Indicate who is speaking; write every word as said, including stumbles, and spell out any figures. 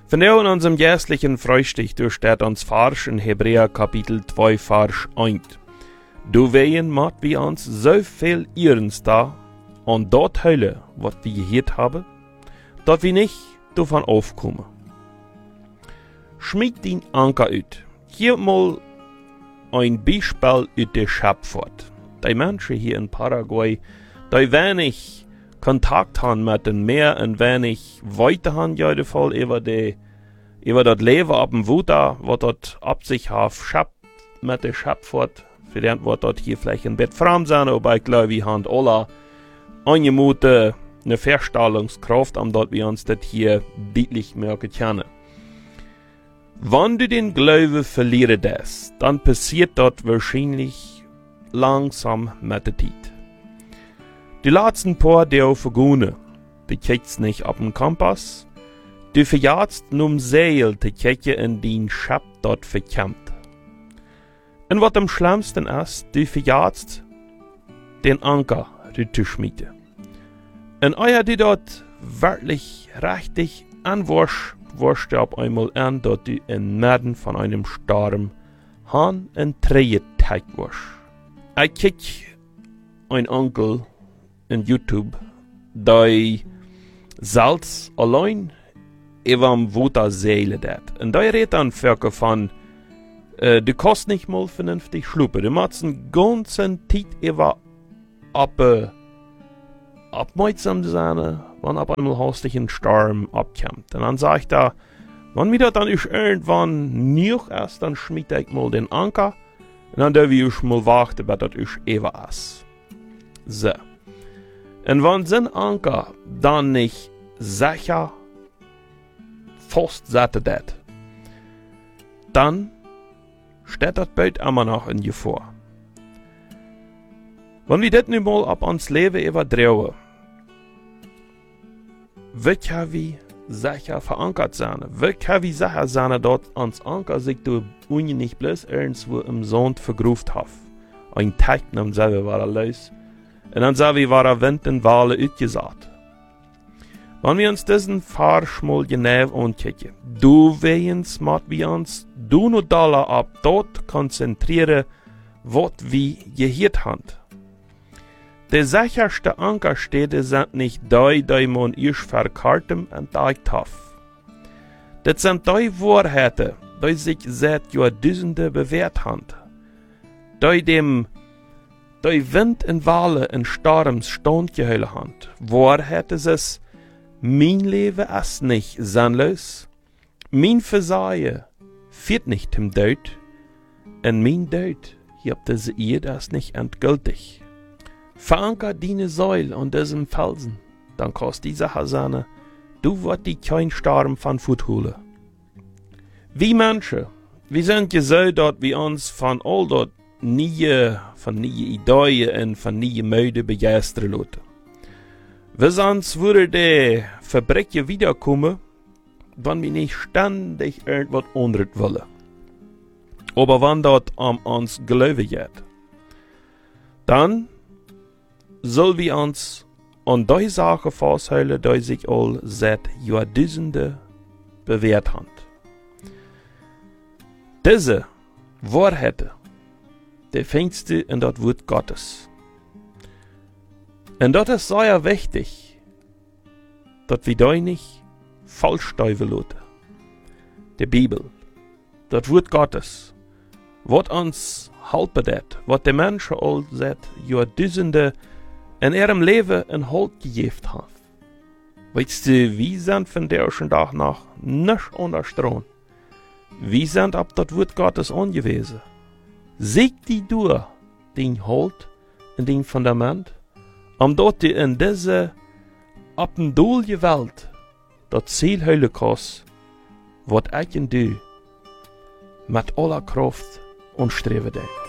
Speaker 1: Vandaag in unserem geistlichen Frühstück durchsteht uns Vers in Hebräer Kapitel zwei, Vers eins. Du wehen mat wie uns so viel Ihrens da, und dort Hölle, was wir gehört haben, dort wir nicht davon aufkommen. Schmied den Anker ut. Hier mal ein Beispiel aus der Schöpfung. Die Menschen hier in Paraguay, die wenig Kontakt haben mit dem Meer und wenig weiter haben, ja, der Fall über die, über das Leben ab dem Wuta, was dort ab sich hat, Schöpf, mit der Schöpfung, für den, was dort hier vielleicht ein Bett fram sein, aber ich glaube, wir haben alle eingemute eine Verstellungskraft, um dort wir uns das hier deutlich merken können. Wenn du den Glauben verlieren lässt, dann passiert dort wahrscheinlich langsam mit der Zeit. Die letzten paar, die auf vergehen, die kiekst nicht auf den Kompass, du verjagst num Seil, die kieke in den Schab dort verkämmt. Und was am schlimmsten ist, du verjagst den Anker, die zu schmieden. Und euer die dort wirklich richtig anwursch, wurscht auf einmal an, dort du inmitten von einem Sturm han en Träge teig wursch. Ich kiek ein Onkel in YouTube, die Salz allein über am Wuta Seele dat. Und die redet dann Völker von, äh, du kannst nicht mal vernünftig schlupen. Du machst einen ganzen Zeit über ab, äh, abmeutsam sein, wenn ab einmal hastig ein Sturm abkommt. Und dann sag ich da, wenn mir das dann ist irgendwann nicht ist, dann schmied ich mal den Anker und dann darf ich mal warten, bis das ist eben ist. So. Und wenn so ein Anker dann nicht sicher festsetzt wird, dann steht das Boot immer noch in Gefahr. Wenn wir das nun mal ab uns Leben überdrehen, wie können wir sicher verankert sein? Wie können wir sicher sein, dass uns Anker sich durch Uni nicht bloß irgendwo im Sand vergruft hat? Ein Tag nam selber war er los. Und dann sah wir, war er Wind und Wale utgesagt. Wenn wir uns diesen Vers mal genau angucken, du wehens mat wir uns du nur Dollar ab dort konzentrieren, was wir gehört haben. Die sicherste Ankerstädte sind nicht die, die man erst verkartem entdeckt hat. Das sind die Wahrheiten, die sich seit Jahrtausenden bewährt haben. Die dem die Wind und Wale in Sturms standgehalten haben. Wahrheiten ist, mein Leben ist nicht sinnlos, mein Versagen führt nicht zum Tod, und mein Tod hier auf dieser Erde ist nicht endgültig. Veranker deine Säule an diesem Felsen, dann kannst die Sache sein, du wirst die kein Sturm von Fuß holen. Wie Menschen, wir sind ja so, dass wir uns von all dort nie, von nie Ideen und von nie Müde begeistern lassen. Wir sonst würde die Verbrechen wiederkommen, wenn wir nicht ständig irgendwas anderes wollen. Aber wenn dort an uns glauben geht, dann soll wir uns an die Sachen festhalten, die sich all seit Jahrtausenden bewährt haben. Diese Wahrheiten, die findest du in das Wort Gottes. Und das ist sehr wichtig, dass wir da nicht falsch steuern lassen. Die Bibel, das Wort Gottes, was uns helfen wird, was die Menschen all seit Jahrtausenden in ihrem Leben in Halt gegeben haben. Weißt du, wir sind von der ersten Tag nach nicht unterstanden. Wir sind ab das Wort Gottes angewiesen. Sieg die durch den Halt und den Fundament, um dort in diese abendolje Welt das Ziel heilen kannst, was ich und du mit aller Kraft und Streben denkst.